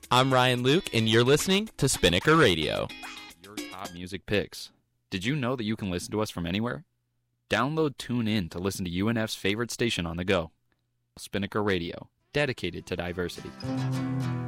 I'm Ryan Luke, and you're listening to Spinnaker Radio. Your top music picks. Did you know that you can listen to us from anywhere? Download TuneIn to listen to UNF's favorite station on the go. Spinnaker Radio, dedicated to diversity.